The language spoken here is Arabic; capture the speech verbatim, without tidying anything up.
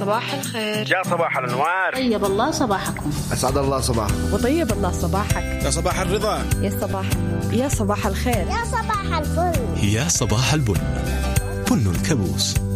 صباح الخير. يا صباح الأنوار. طيب الله صباحكم. أسعد الله صباحكم. وطيب الله صباحك. يا صباح الرضا. يا صباح يا صباح الخير. يا صباح الفل. يا صباح البن. بن الكابوس.